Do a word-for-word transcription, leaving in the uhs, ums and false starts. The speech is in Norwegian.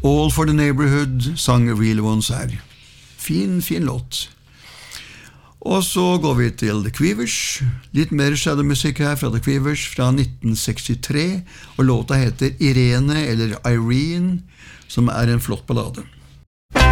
All for the Neighborhood sang Real Ones her. Fin, fin låt. Og så går vi til The Quivers. Litt mer shadow-musikk her fra The Quivers fra nitten sekstitre, og låta heter Irene, eller Irene, som er en flott ballade.